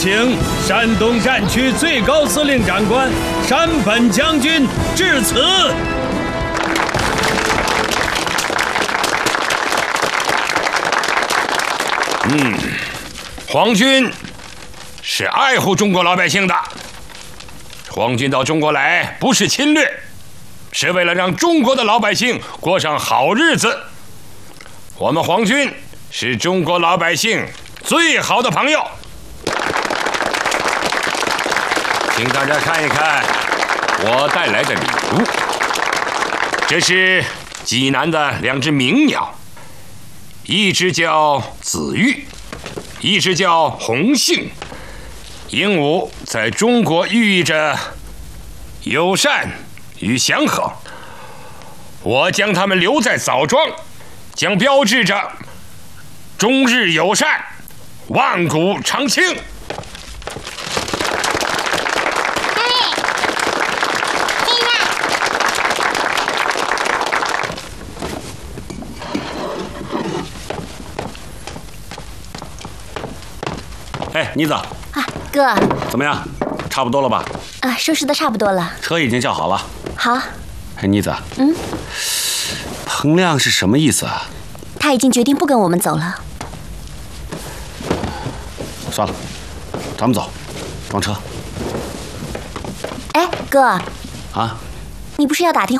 请山东战区最高司令长官山本将军致辞。 皇军是爱护中国老百姓的。皇军到中国来不是侵略，是为了让中国的老百姓过上好日子。我们皇军是中国老百姓最好的朋友。请大家看一看我带来的礼物，这是济南的2只鸣鸟，一只叫紫玉，一只叫红杏。鹦鹉在中国寓意着友善与祥和，我将它们留在枣庄，将标志着中日友善，万古长青。 哎，妮子啊， 哥， 怎么样？差不多了吧？ 啊，收拾的差不多了。 车已经叫好了。 好。 哎，妮子，彭亮是什么意思啊？ 他已经决定不跟我们走了。 算了，咱们走，装车。 哎，哥。 啊？ 你不是要打听